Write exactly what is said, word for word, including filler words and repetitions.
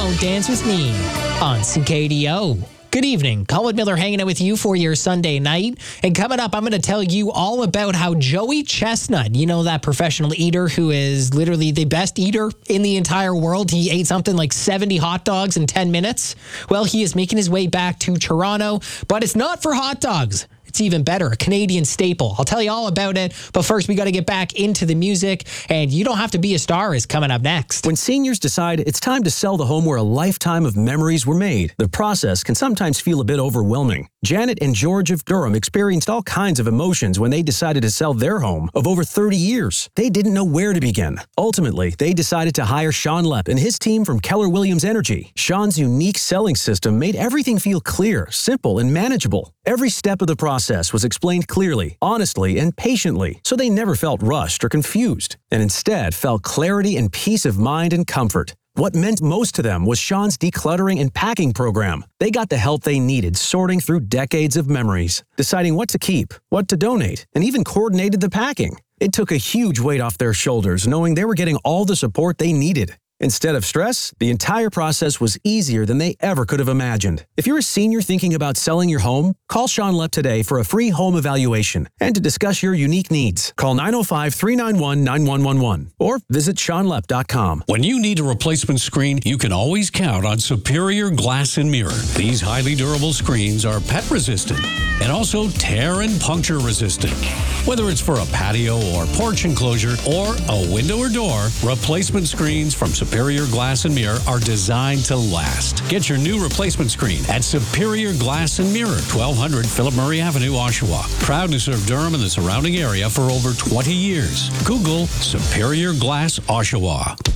Won't Dance With Me on C K D O. Good evening. Colin Miller hanging out with you for your Sunday night. And coming up, I'm going to tell you all about how Joey Chestnut, you know, that professional eater who is literally the best eater in the entire world. He ate something like seventy hot dogs in ten minutes. Well, he is making his way back to Toronto, but it's not for hot dogs. It's even better, a Canadian staple. I'll tell you all about it, but first we got to get back into the music, and You Don't Have to Be a Star is coming up next. When seniors decide it's time to sell the home where a lifetime of memories were made, the process can sometimes feel a bit overwhelming. Janet and George of Durham experienced all kinds of emotions when they decided to sell their home of over thirty years. They didn't know where to begin. Ultimately, they decided to hire Sean Lepp and his team from Keller Williams Energy. Sean's unique selling system made everything feel clear, simple, and manageable. Every step of the process was explained clearly, honestly, and patiently, so they never felt rushed or confused, and instead felt clarity and peace of mind and comfort. What meant most to them was Sean's decluttering and packing program. They got the help they needed sorting through decades of memories, deciding what to keep, what to donate, and even coordinated the packing. It took a huge weight off their shoulders knowing they were getting all the support they needed. Instead of stress, the entire process was easier than they ever could have imagined. If you're a senior thinking about selling your home, call Sean Lepp today for a free home evaluation and to discuss your unique needs. Call nine oh five, three nine one, nine one one one or visit sean lepp dot com. When you need a replacement screen, you can always count on Superior Glass and Mirror. These highly durable screens are pet resistant and also tear and puncture resistant. Whether it's for a patio or porch enclosure or a window or door, replacement screens from Superior Glass and Mirror are designed to last. Get your new replacement screen at Superior Glass and Mirror, twelve hundred Philip Murray Avenue, Oshawa. Proud to serve Durham and the surrounding area for over twenty years. Google Superior Glass Oshawa.